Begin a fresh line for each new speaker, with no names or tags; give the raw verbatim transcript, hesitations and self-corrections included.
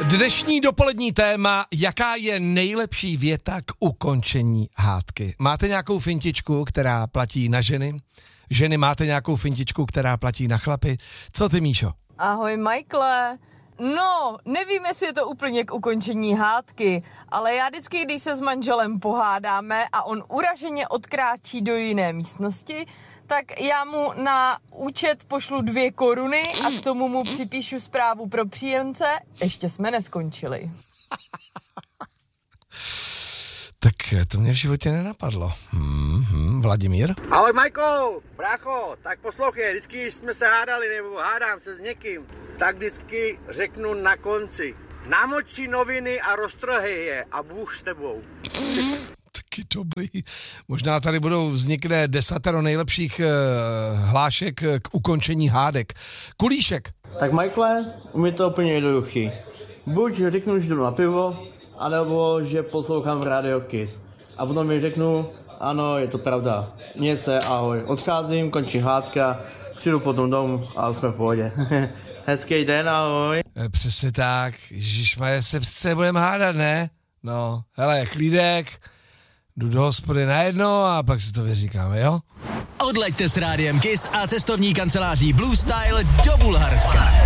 Dnešní dopolední téma, jaká je nejlepší věta k ukončení hádky. Máte nějakou fintičku, která platí na ženy? Ženy, máte nějakou fintičku, která platí na chlapy? Co ty, Míšo?
Ahoj, Michaele. No, nevím, jestli je to úplně k ukončení hádky, ale já vždycky, když se s manželem pohádáme a on uraženě odkráčí do jiné místnosti, tak já mu na účet pošlu dvě koruny a k tomu mu připíšu zprávu pro příjemce. Ještě jsme neskončili.
Tak to mě v životě nenapadlo. Hmm, hmm, Vladimír?
Ahoj, Majko, brácho, tak poslouchej, vždycky, když jsme se hádali nebo hádám se s někým, tak vždycky řeknu na konci, namoč si noviny a roztrhej je a Bůh s tebou.
Taky dobrý. Možná tady budou vznikne desatero nejlepších uh, hlášek k ukončení hádek. Kulíšek.
Tak Michaele, u mě to úplně jednoduchý. Buď řeknu, že jdu na pivo, anebo že poslouchám Radio Kiss. A potom mi řeknu, ano, je to pravda. Mně se, ahoj. Odcházím, končí hádka, přijdu potom domů a jsme v pohodě. Hezký den, ahoj.
Přesně tak. Ježišmarja, se, se budeme hádat, ne? No, hele, klídek, jdu do hospody na jedno a pak si to vyříkáme, jo?
Odleďte s Rádiem Kiss a cestovní kanceláří Blue Style do Bulharska.